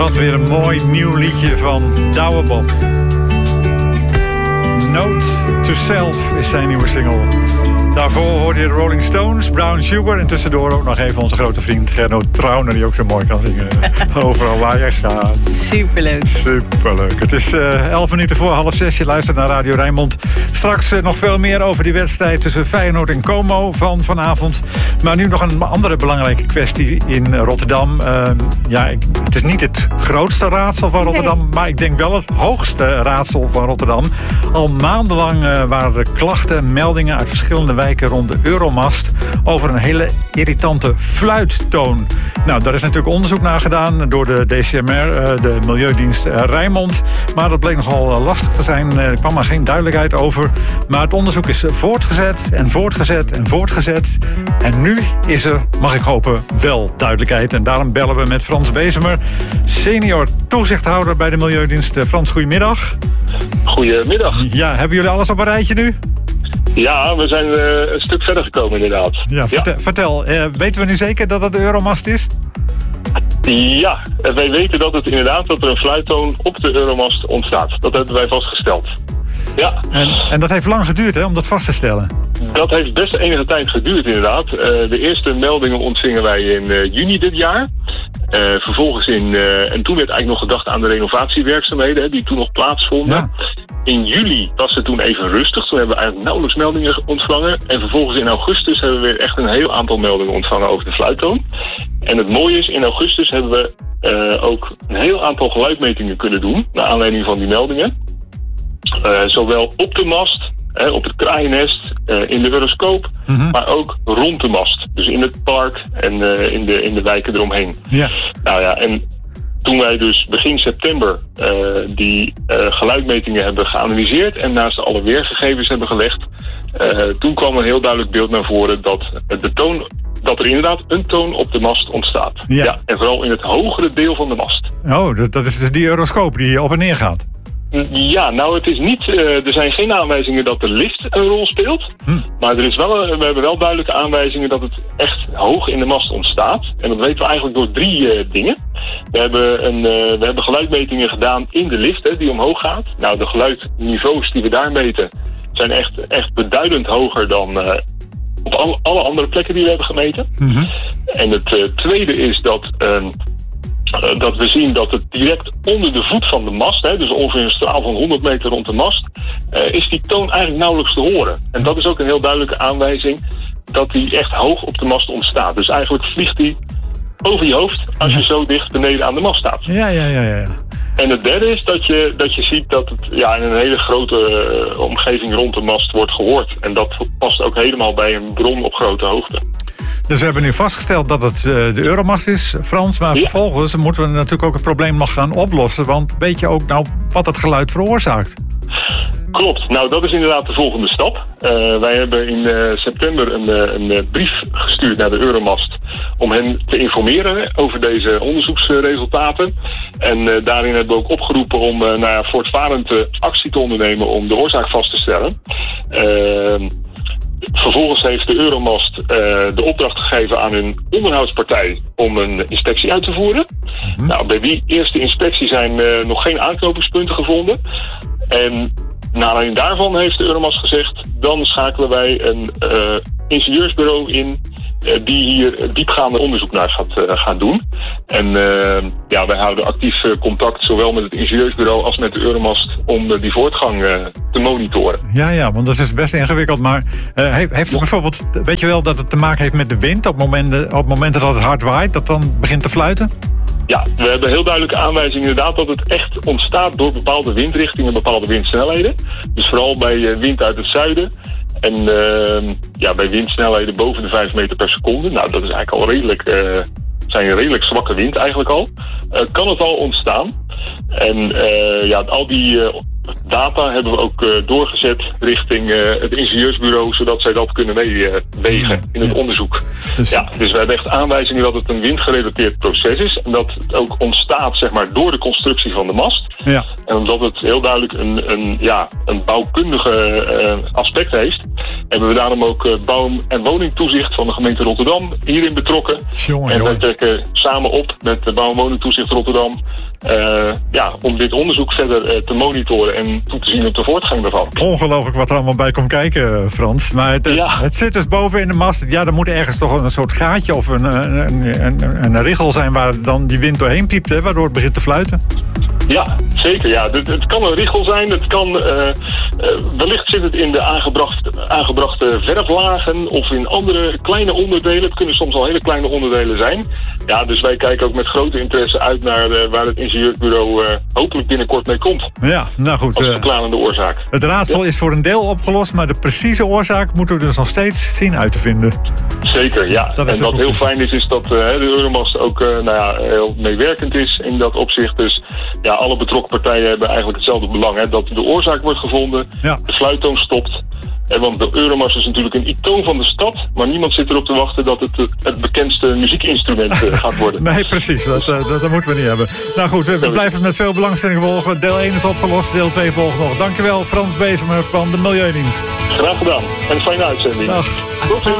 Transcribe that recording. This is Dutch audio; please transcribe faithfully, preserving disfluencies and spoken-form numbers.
Wat weer een mooi nieuw liedje van Douwe Bob. Note to Self is zijn nieuwe single. Daarvoor hoorde je de Rolling Stones, Brown Sugar. En tussendoor ook nog even onze grote vriend Gernot Trauner, die ook zo mooi kan zingen. Overal waar je gaat. Superleuk. Superleuk. Het is uh, elf minuten voor half zes. Je luistert naar Radio Rijnmond. Straks uh, nog veel meer over die wedstrijd tussen Feyenoord en Como van vanavond. Maar nu nog een andere belangrijke kwestie in Rotterdam. Uh, ja, ik, het is niet het grootste raadsel van Rotterdam, nee. Maar ik denk wel het hoogste raadsel van Rotterdam. Al maandenlang uh, waren er klachten en meldingen uit verschillende wijken rond de Euromast over een hele irritante fluittoon. Nou, daar is natuurlijk onderzoek naar gedaan door de D C M R, de Milieudienst Rijnmond. Maar dat bleek nogal lastig te zijn. Er kwam maar geen duidelijkheid over. Maar het onderzoek is voortgezet en voortgezet en voortgezet. En nu is er, mag ik hopen, wel duidelijkheid. En daarom bellen we met Frans Bezemer, senior toezichthouder bij de Milieudienst. Frans, goedemiddag. Goedemiddag. Ja, hebben jullie alles op een rijtje nu? Ja, we zijn uh, een stuk verder gekomen inderdaad. Ja, vertel, ja. vertel uh, weten we nu zeker dat het de Euromast is? Ja, wij weten dat het inderdaad dat er een fluittoon op de Euromast ontstaat. Dat hebben wij vastgesteld. Ja. En, en dat heeft lang geduurd, hè, om dat vast te stellen? Dat heeft best enige tijd geduurd inderdaad. Uh, de eerste meldingen ontvingen wij in uh, juni dit jaar. Uh, vervolgens in, uh, en toen werd eigenlijk nog gedacht aan de renovatiewerkzaamheden, hè, die toen nog plaatsvonden. Ja. In juli was het toen even rustig. Toen hebben we eigenlijk nauwelijks meldingen ontvangen. En vervolgens in augustus hebben we weer echt een heel aantal meldingen ontvangen over de fluittoon. En het mooie is, in augustus hebben we uh, ook een heel aantal geluidmetingen kunnen doen, naar aanleiding van die meldingen. Uh, zowel op de mast, hè, op het kraaiennest, uh, in de Euroscoop, mm-hmm. maar ook rond de mast. Dus in het park en uh, in, de, in de wijken eromheen. Ja. Nou ja, en toen wij dus begin september uh, die uh, geluidmetingen hebben geanalyseerd en naast alle weergegevens hebben gelegd, uh, toen kwam een heel duidelijk beeld naar voren dat de toon, dat er inderdaad een toon op de mast ontstaat. Ja. Ja, en vooral in het hogere deel van de mast. Oh, dat, dat is dus die Euroscoop die op en neer gaat. Ja, nou het is niet, uh, er zijn geen aanwijzingen dat de lift een rol speelt. Hm. Maar er is wel, we hebben wel duidelijke aanwijzingen dat het echt hoog in de mast ontstaat. En dat weten we eigenlijk door drie uh, dingen. We hebben, een, uh, we hebben geluidmetingen gedaan in de lift, hè, die omhoog gaat. Nou, de geluidniveaus die we daar meten zijn echt, echt beduidend hoger dan uh, op al, alle andere plekken die we hebben gemeten. Mm-hmm. En het uh, tweede is dat Uh, Uh, dat we zien dat het direct onder de voet van de mast, hè, dus ongeveer een straal van honderd meter rond de mast, uh, is die toon eigenlijk nauwelijks te horen. En dat is ook een heel duidelijke aanwijzing dat die echt hoog op de mast ontstaat. Dus eigenlijk vliegt die over je hoofd als je zo dicht beneden aan de mast staat. Ja, ja, ja, ja. En het derde is dat je, dat je ziet dat het ja, in een hele grote uh, omgeving rond de mast wordt gehoord. En dat past ook helemaal bij een bron op grote hoogte. Dus we hebben nu vastgesteld dat het uh, de Euromast is, Frans. Maar ja. Vervolgens moeten we natuurlijk ook het probleem nog gaan oplossen. Want weet je ook nou wat het geluid veroorzaakt? Klopt. Nou, dat is inderdaad de volgende stap. Uh, wij hebben in uh, september een, uh, een uh, brief gestuurd naar de Euromast om hen te informeren over deze onderzoeksresultaten. En uh, daarin hebben we ook opgeroepen om uh, nou ja, voortvarend uh, actie te ondernemen om de oorzaak vast te stellen. Uh, Vervolgens heeft de Euromast uh, de opdracht gegeven aan hun onderhoudspartij om een inspectie uit te voeren. Mm-hmm. Nou, bij die eerste inspectie zijn uh, nog geen aanknopingspunten gevonden. En naar aanleiding daarvan heeft de Euromast gezegd, dan schakelen wij een uh, ingenieursbureau in uh, die hier diepgaande onderzoek naar gaat, uh, gaat doen. En uh, ja, wij houden actief uh, contact zowel met het ingenieursbureau als met de Euromast om uh, die voortgang uh, te monitoren. Ja, ja, want dat is best ingewikkeld. Maar uh, heeft, heeft het bijvoorbeeld, weet je wel dat het te maken heeft met de wind op momenten, op momenten dat het hard waait, dat dan begint te fluiten? Ja, we hebben heel duidelijke aanwijzingen inderdaad dat het echt ontstaat door bepaalde windrichtingen, bepaalde windsnelheden. Dus vooral bij uh, wind uit het zuiden en uh, ja, bij windsnelheden boven de vijf meter per seconde. Nou, dat is eigenlijk al redelijk, uh, zijn een redelijk zwakke wind eigenlijk al. Uh, kan het al ontstaan. En uh, ja, al die uh, data hebben we ook uh, doorgezet richting uh, het ingenieursbureau, zodat zij dat kunnen meewegen uh, in het ja. onderzoek. Dus... Ja, dus we hebben echt aanwijzingen dat het een windgerelateerd proces is en dat het ook ontstaat, zeg maar, door de constructie van de mast. Ja. En omdat het heel duidelijk een, een, ja, een bouwkundige uh, aspect heeft, hebben we daarom ook uh, bouw- en woningtoezicht van de gemeente Rotterdam hierin betrokken. Jongen, en wij trekken samen op met de bouw- en woningtoezicht Rotterdam uh, ja, om dit onderzoek verder uh, te monitoren en toe te zien op de voortgang daarvan. Ongelooflijk wat er allemaal bij komt kijken, Frans. Maar het, ja. het zit dus boven in de mast. Ja, er moet ergens toch een soort gaatje of een, een, een, een richel zijn waar dan die wind doorheen piept, hè, waardoor het begint te fluiten. Ja, zeker. Ja. Het, het kan een richel zijn. Het kan, uh, uh, wellicht zit het in de aangebracht, aangebrachte verflagen of in andere kleine onderdelen. Het kunnen soms al hele kleine onderdelen zijn. Ja, dus wij kijken ook met grote interesse uit naar uh, waar het ingenieursbureau uh, hopelijk binnenkort mee komt. Ja, nou goed. Als verklarende oorzaak. Het raadsel ja. is voor een deel opgelost, maar de precieze oorzaak moeten we dus nog steeds zien uit te vinden. Zeker, ja. Dat en wat heel fijn is, is dat uh, de Euromast ook uh, nou ja, heel meewerkend is in dat opzicht. Dus ja, alle betrokken partijen hebben eigenlijk hetzelfde belang. Hè, dat de oorzaak wordt gevonden, ja. de fluittoon stopt. En want de Euromast is natuurlijk een icoon van de stad, maar niemand zit erop te wachten dat het het bekendste muziekinstrument gaat worden. Nee, precies. Dat, dat, dat moeten we niet hebben. Nou goed, we, we blijven met veel belangstelling volgen. Deel één is opgelost, deel twee volgt nog. Dankjewel, Frans Bezemer van de Milieudienst. Graag gedaan. En een fijne uitzending. Dag. Tot ziens.